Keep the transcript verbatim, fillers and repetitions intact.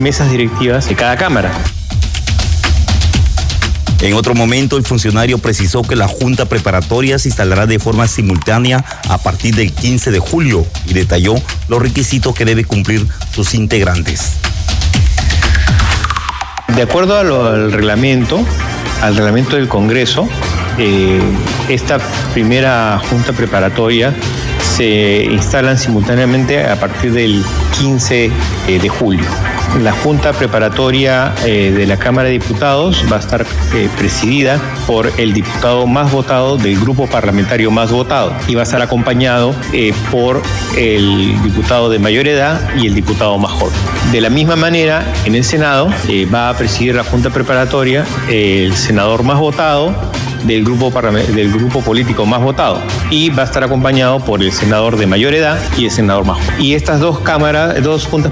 mesas directivas de cada cámara. En otro momento, el funcionario precisó que la junta preparatoria se instalará de forma simultánea a partir del quince de julio y detalló los requisitos que deben cumplir sus integrantes. De acuerdo a lo, al reglamento, al reglamento del Congreso, eh, esta primera junta preparatoria se instalan simultáneamente a partir del quince de julio. La junta preparatoria eh, de la Cámara de Diputados va a estar eh, presidida por el diputado más votado del grupo parlamentario más votado y va a estar acompañado eh, por el diputado de mayor edad y el diputado más joven. De la misma manera, en el Senado eh, va a presidir la junta preparatoria eh, el senador más votado del grupo, del grupo político más votado y va a estar acompañado por el senador de mayor edad y el senador más joven. Y estas dos cámaras, dos juntas